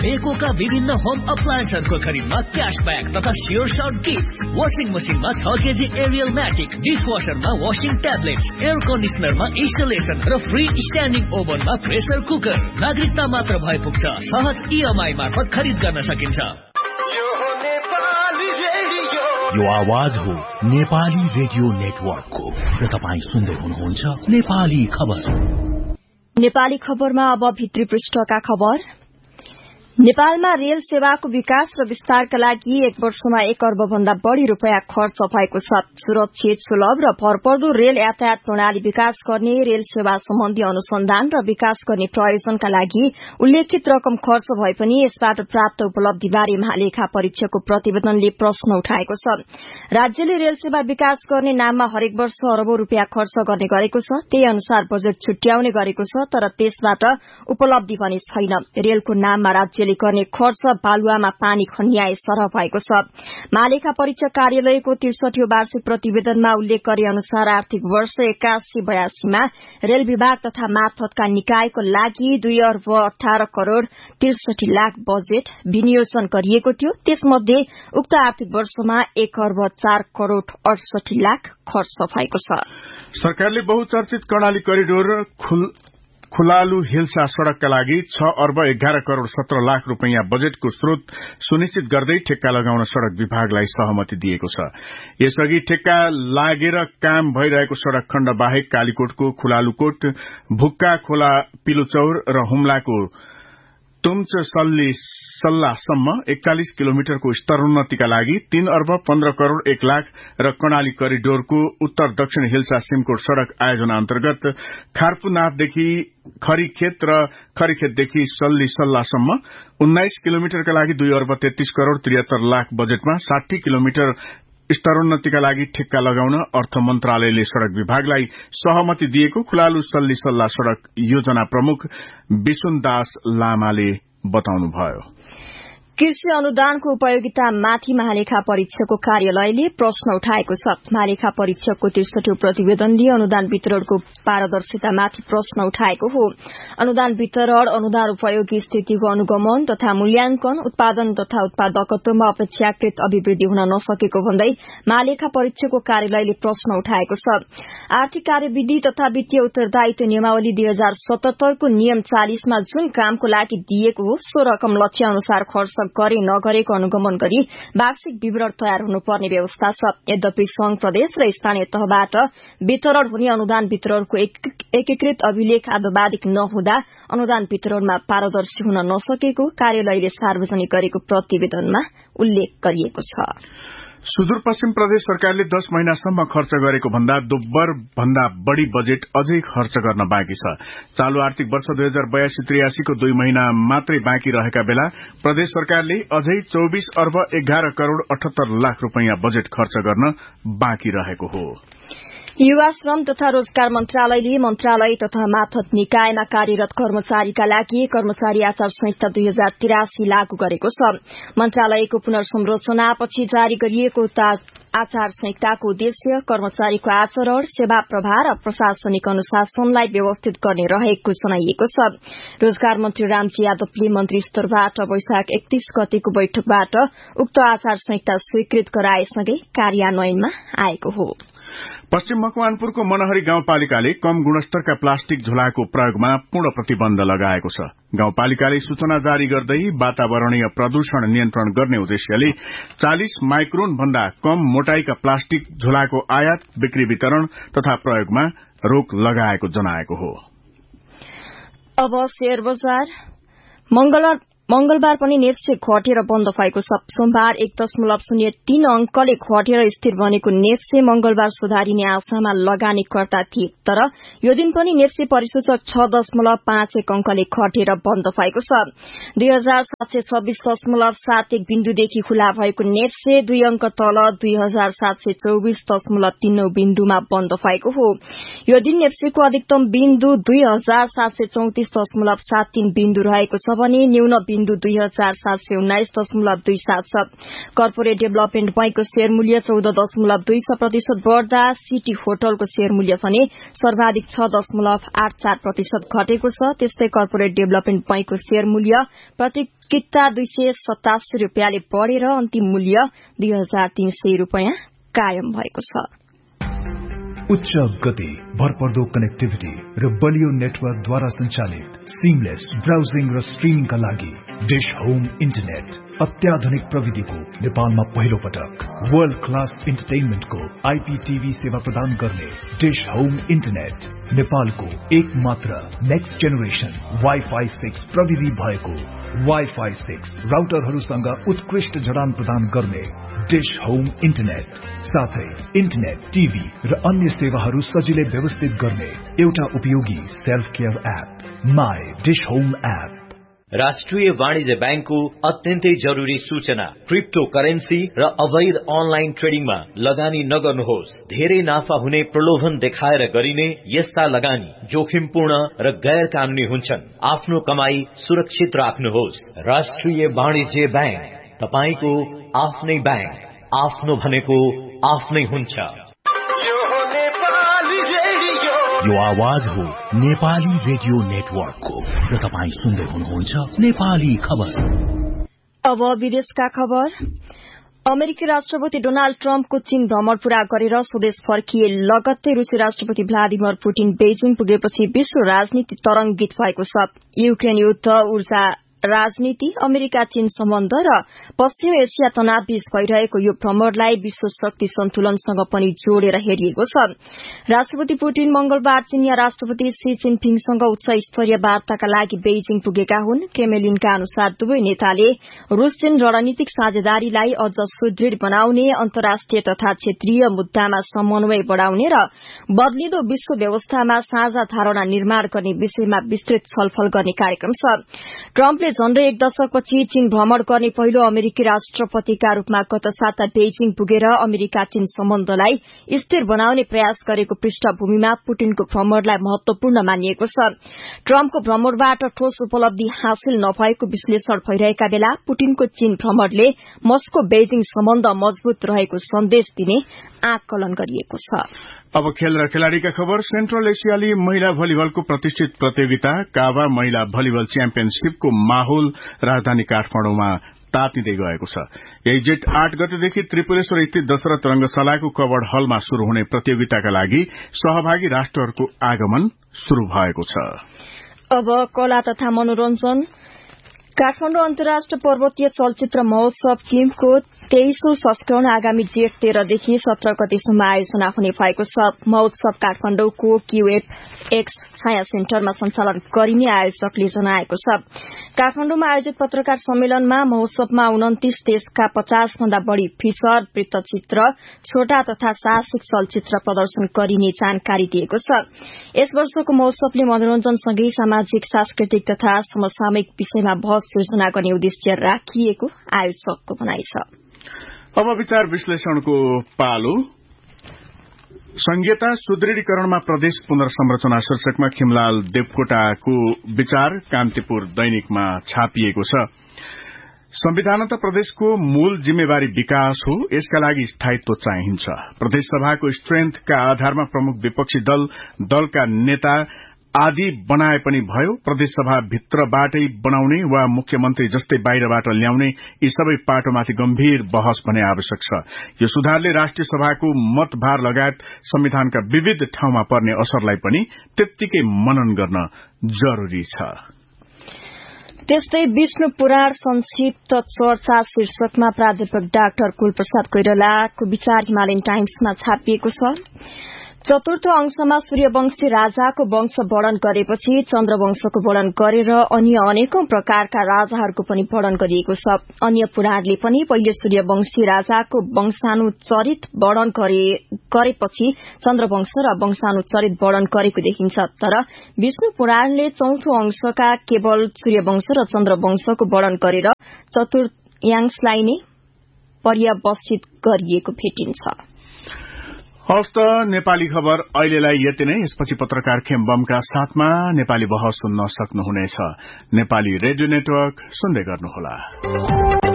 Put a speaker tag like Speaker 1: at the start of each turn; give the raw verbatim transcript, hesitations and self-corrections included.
Speaker 1: एकोका विभिन्न होम अप्लायन्सहरूको खरिदमा क्याशब्याक तथा स्योर सर्ट गिफ्ट। वासिङ मसिनमा छ KG Ariel म्याटिक, डिसवासरमा washing tablets, air कन्डिसनरमा installation र फ्री स्ट्यान्डिङ ओभनमा प्रेसर कुकर। नागरिकता मात्र भए पुग्छ। सहज इएमआई मार्फत खरिद गर्न सकिन्छ।
Speaker 2: यो आवाज हो नेपाली रेडियो नेटवर्कको र तपाईँ सुन्दै हुनुहुन्छ नेपाली खबर।
Speaker 3: नेपाली खबरमा अब भित्री पृष्ठका खबर। नेपालमा रेल सेवाको विकास र विस्तारका लागि एक वर्षमा एक अर्ब भन्दा बढ़ी रूपियाँ खर्च भएको छ। सुरक्षित, सुलभ र भरपर्दो रेल यातायात प्रणाली विकास गर्ने, रेल सेवा सम्बन्धी अनुसन्धान र विकास गर्ने प्रयोजनका लागि उल्लेखित रकम खर्च भए पनि यसबाट प्राप्त उपलब्धिबारे महालेखा परीक्षकको प्रतिवेदनले प्रश्न उठाएको छ। राज्यले रेल सेवा विकास गर्ने नाममा हरेक वर्ष अरबौं रूपियाँ खर्च गर्ने गरेको छ। त्यही अनुसार बजेट छुट्याउने गरेको छ, तर त्यसबाट उपलब्धि भने छैन। रेलको नाममा राज्यले गर्ने खर्च बालुवामा पानी खन्याए सरह भएको छ। महालेखा परीक्षक कार्यालयको त्रिसठीौं वार्षिक प्रतिवेदनमा उल्लेख गरे अनुसार आर्थिक वर्ष एकासी बयासीमा रेल विभाग तथा मार्फतका निकायको लागि दुई अर्ब अठार करोड़ त्रिसठी लाख बजेट विनियोजन गरिएको थियो। त्यसमध्ये उक्त आर्थिक वर्षमा एक अर्ब चार करोड़ अडसठी लाख खर्च भएको छ।
Speaker 4: सरकारले बहुचर्चित कर्णाली करिडोर खुलालु हिल्सा सड़कका लागि छ अर्ब एघार करोड़ सत्र लाख रूपियाँ बजेटको स्रोत सुनिश्चित गर्दै ठेक्का लगाउन सड़क विभागलाई सहमति दिएको छ। यसअघि ठेक्का लागेर काम भइरहेको सड़क खण्ड बाहेक कालीकोटको खुलालुकोट, भुक्का खोला पिलुचौर र हुम्लाको तुम्च सल्ली सल्लाहसम्म एकचालिस किलोमिटरको स्तरोन्नतिका लागि तीन अर्ब पन्ध्र करोड़ एक लाख र कर्णाली करिडोरको उत्तर दक्षिण हिल्सा सिमकोट सड़क आयोजना अन्तर्गत खारपुनाथदेखि खरीखेत र खरीखेतदेखि सल्ली सल्लाहसम्म उन्नाइस किलोमिटरका लागि दुई अर्ब तेत्तीस करोड़ त्रिहत्तर लाख बजेटमा साठी किलोमिटर स्तरोन्नतिका लागि ठेक्का लगाउन अर्थ मन्त्रालयले सड़क विभागलाई सहमति दिएको खुलालु सल्ली सल्लाह सड़क योजना प्रमुख विसुनदास लामाले बताउनुभयो।
Speaker 3: कृषि अनुदानको उपयोगितामाथि महालेखा परीक्षकको कार्यालयले प्रश्न उठाएको छ। महालेखा परीक्षकको त्रिसठीौं प्रतिवेदनले अनुदान वितरणको पारदर्शितामाथि प्रश्न उठाएको हो। अनुदान वितरण, अनुदान उपयोगी स्थितिको अनुगमन तथा मूल्याङ्कन, उत्पादन तथा उत्पादकत्वमा अपेक्षाकृत अभिवृद्धि हुन नसकेको भन्दै महालेखा परीक्षकको कार्यालयले प्रश्न उठाएको छ। आर्थिक कार्यविधि तथा वित्तीय उत्तरदायित्व नियमावली दुई हजार सतहत्तरको नियम चालिसमा जुन कामको लागि दिएको हो सो रकम लक्ष्य अनुसार खर्च गरे नगरेको अनुगमन गरी वार्षिक विवरण तयार हुनुपर्ने व्यवस्था छ। यद्यपि संघ, प्रदेश र स्थानीय तहबाट वितरण हुने अनुदान वितरणको एकीकृत अभिलेख आधिकारिक नहुँदा अनुदान वितरणमा पारदर्शी हुन नसकेको कार्यालयले सार्वजनिक गरेको प्रतिवेदनमा उल्लेख गरिएको छ।
Speaker 4: सुदूरपश्चिम प्रदेश सरकारले दश महिनासम्म खर्च गरेको भन्दा दोब्बर भन्दा बढ़ी बजेट अझै खर्च गर्न बाँकी छ। चालू आर्थिक वर्ष दुई हजार बयासी त्रियासीको दुई महिना मात्रै बाँकी रहेका बेला प्रदेश सरकारले अझै चौबिस अर्ब एघार करोड़ अठहत्तर लाख रूपियाँ बजेट खर्च गर्न बाँकी रहेको हो।
Speaker 3: युवा श्रम तथा रोजगार मन्त्रालयले मन्त्रालय तथा मार्फत निकायमा कार्यरत कर्मचारीका लागि कर्मचारी आचार संहिता दुई हजार तिरासी लागू गरेको छ। मन्त्रालयको पुनर्संरचनापछि जारी गरिएको आचार संहिताको उद्देश्य कर्मचारीको आचरण, सेवा प्रवाह र प्रशासनिक अनुशासनलाई व्यवस्थित गर्ने रहेको जनाइएको छ। रोजगार मन्त्री रामजी यादवले मन्त्री स्तरबाट वैशाख एकतीस गतेको बैठकबाट उक्त आचार संहिता स्वीकृत गराएसँगै कार्यान्वयनमा आएको हो।
Speaker 4: पश्चिम मकवानपुरको मनहरी गाउँपालिकाले कम गुणस्तरका प्लास्टिक झोलाको प्रयोगमा पूर्ण प्रतिबन्ध लगाएको छ। गाउँपालिकाले सूचना जारी गर्दै वातावरणीय प्रदूषण नियन्त्रण गर्ने उद्देश्यले चालिस माइक्रोन भन्दा कम मोटाईका प्लास्टिक झोलाको आयात, बिक्री, वितरण तथा प्रयोगमा रोक लगाएको जनाएको हो।
Speaker 3: अब शेयर बजार। मंगलबार मंगलबार पनि नेप्से घटेर बन्द भएको छ। सोमबार एक दशमलव शून्य तीन अंकले घटेर स्थिर बनेको नेप्से मंगलबार सुधारिने आशामा लगानीकर्ता थिए, तर यो दिन पनि नेप्से परिसूचक छ दशमलव पाँच एक अंकले घटेर बन्द भएको छ। दुई हजार सात सय छब्बीस दशमलव सात एक बिन्दुदेखि खुला भएको नेप्से दुई अंक तल दुई हजार सात सय चौबीस दशमलव तीन नौ बिन्दुमा बन्द भएको हो। यो दिन नेप्सेको अधिकतम बिन्दु दुई हजार सात सय चौतिस दशमलव सात तीन बिन्दु रहेको छ भने न्यून बिन्दु दुई हजार सात सय उन्नाइस दशमलव दुई सात छ। कर्पोरेट डेभलपमेन्ट बैंकको शेयर मूल्य चौध दशमलव दुई छ प्रतिशत बढ़दा सिटी होटलको शेयर मूल्य भने सर्वाधिक छ दशमलव आठ चार प्रतिशत घटेको छ। त्यस्तै कर्पोरेट डेभलपमेन्ट बैंकको शेयर मूल्य प्रति किता दुई सय सतासी रूपियाँले बढ़ेर अन्तिम मूल्य दुई हजार तीन सय रूपियाँ कायम भएको छ।
Speaker 5: उच्च गति, भरपर्दो कनेक्टिभिटी र बलियो नेटवर्कद्वारा सञ्चालित सिमलेस ब्राउजिङ र स्ट्रिमिङका लागि डिश होम इन्टरनेट अत्याधुनिक प्रविधिको नेपालमा पहिलो पटक वर्ल्ड क्लास इन्टरटेनमेन्टको आईपीटीभी सेवा प्रदान गर्ने डिश होम इन्टरनेट नेपालको एक मात्र नेक्स्ट जेनेरेसन वाइफाई सिक्स प्रविधि भएको वाइफाई सिक्स राउटरहरूसँग उत्कृष्ट जडान प्रदान गर्ने डिश होम इन्टरनेट साथै इन्टरनेट, टीभी र अन्य सेवाहरू सजिलै व्यवस्थित गर्ने एउटा उपयोगी self care app my dish home app.
Speaker 6: राष्ट्रिय वाणिज्य बैंकको अत्यन्तै जरूरी सूचना, क्रिप्टो करेन्सी र अवैध अनलाइन ट्रेडिङमा लगानी नगर्नुहोस्। धेरै नाफा हुने प्रलोभन देखाएर गरिने यस्ता लगानी जोखिमपूर्ण र गैर कानूनी हुन्छन्। आफ्नो कमाई सुरक्षित राख्नुहोस्। राष्ट्रिय वाणिज्य बैंक, तपाईको आफ्नै बैंक, आफ्नो भनेको आफ्नै हुन्छ।
Speaker 2: यो आवाज हो नेपाली रेडियो नेटवर्कको र तपाईँ सुन्दै हुनुहुन्छ नेपाली खबर।
Speaker 3: अब विदेशका खबर। अमेरिकी राष्ट्रपति डोनाल्ड ट्रम्पको चीन भ्रमण पूरा गरेर स्वदेश फर्किए लगत्तै रूसी राष्ट्रपति भ्लादिमिर पुटिन बेजिङ पुगेपछि विश्व राजनीति तरंगित भएको छ। युक्रेन युद्ध, ऊर्जा राजनीति, अमेरिका चीन सम्बन्ध र पश्चिम एसिया तनाव बीच भइरहेको यो भ्रमणलाई विश्व शक्ति सन्तुलनसँग पनि जोडेर हेरिएको छ। राष्ट्रपति पुटिन मंगलबार चीनिया राष्ट्रपति शी जिनपिङसँग उच्च स्तरीय वार्ताका लागि बेइजिङ पुगेका हुन्। क्रेमलिनका अनुसार दुवै नेताले रूस चीन रणनीतिक साझेदारीलाई अझ सुदृढ़ बनाउने, अन्तर्राष्ट्रिय तथा क्षेत्रीय मुद्दामा समन्वय बढ़ाउने र बदलिदो विश्व व्यवस्थामा साझा धारणा निर्माण गर्ने विषयमा विस्तृत छलफल गर्ने कार्यक्रम छ। ट्रम्पले झण्डै एक दशकपछि चीन भ्रमण गर्ने पहिलो अमेरिकी राष्ट्रपतिका रूपमा गत साता बेइजिङ पुगेर अमेरिका चीन सम्बन्धलाई स्थिर बनाउने प्रयास गरेको पृष्ठभूमिमा पुटिनको भ्रमणलाई महत्वपूर्ण मानिएको छ। ट्रम्पको भ्रमणबाट ठोस उपलब्धि हासिल नभएको विश्लेषण भइरहेका बेला पुटिनको चीन भ्रमणले मस्को बेइजिङ सम्बन्ध मजबूत रहेको सन्देश दिने आकलन गरिएको छ।
Speaker 4: अब खेल र खेलाड़ीका खबर। सेन्ट्रल एसियाली महिला भलिबलको प्रतिष्ठित प्रतियोगिता काबा महिला भलिबल च्याम्पियनशीपको माहौल राजधानी काठमाडौँमा तातिँदै गएको छ। यही जेठ आठ गतेदेखि त्रिपुरेश्वर स्थित दशरथ रंगशालाको कवर्ड हलमा शुरू हुने प्रतियोगिताका लागि सहभागी राष्ट्रहरूको आगमन शुरू भएको छ।
Speaker 3: अब कला तथा मनोरञ्जन। काठमाडौँ अन्तर्राष्ट्रिय पर्वतीय चलचित्र महोत्सव किमको तेइसौं संस्करण आगामी जेठ तेह्रदेखि सत्र गतेसम्म आयोजना हुने भएको छ। महोत्सव काठमाडौँको क्यूएफ एक्स छाया सेन्टरमा सञ्चालन गरिने आयोजकले जनाएको छ। काठमाडौँमा आयोजित पत्रकार सम्मेलनमा महोत्सवमा उन्तिस देशका पचास भन्दा बढ़ी फीचर, वृत्तचित्र, छोटा तथा साहसिक चलचित्र प्रदर्शन गरिने जानकारी दिएको छ। यस वर्षको महोत्सवले मनोरञ्जनसँगै सामाजिक, सांस्कृतिक तथा समसामयिक विषयमा बहस सिर्जना गर्ने उद्देश्य राखिएको आयोजकको भनाइ छ।
Speaker 4: अब विचार विश्लेषणको पालो। संघीयता सुदृढीकरणमा प्रदेश पुनर्संरचना शीर्षकमा खिमलाल देवकोटाको विचार कान्तिपुर दैनिकमा छापिएको छ। संविधानत प्रदेशको मूल जिम्मेवारी विकास हो, यसका लागि स्थायित्व चाहिन्छ। प्रदेशसभाको स्ट्रेन्थका आधारमा प्रमुख विपक्षी दल, दलका नेता आदि बनाए पनि भयो। प्रदेशसभा भित्रबाटै बनाउने वा मुख्यमन्त्री जस्तै बाहिरबाट ल्याउने यी सबै पाटोमाथि गम्भीर बहस भने आवश्यक छ। यो सुधारले राष्ट्रिय सभाको मतभार लगायत संविधानका विविध ठाउँमा पर्ने असरलाई पनि त्यत्तिकै मनन गर्न जरूरी छ।
Speaker 3: त्यस्तै विष्णु पुराण संक्षिप्त चर्चा शीर्षकमा प्राध्यापक डाक्टर कुलप्रसाद कोइरालाको विचार हिमालयन टाइम्समा छापिएको छ। चतुर्थ अंशमा सूर्यवंशी राजाको वंश वर्णन गरेपछि चन्द्रवंशको वर्णन गरेर अन्य अनेकौं प्रकारका राजाहरूको पनि वर्णन गरिएको छ। अन्य पुराणले पनि पहिले सूर्यवंशी राजाको वंशानुचरित वर्णन गरेपछि चन्द्रवंश र वंशानुचरित वर्णन गरेको देखिन्छ। तर विष्णु पुराणले चौथो अंशका केवल सूर्यवंश र चन्द्रवंशको वर्णन गरेर चतुर्थांशलाई नै पर्यवसित गरिएको भेटिन्छ।
Speaker 4: हवस् त नेपाली खबर अहिलेलाई यति नै। यसपछि पत्रकार खेम बमका साथमा नेपाली बहस सुन्न सक्नुहुनेछ। नेपाली रेडियो नेटवर्क सुन्दै गर्नुहोला।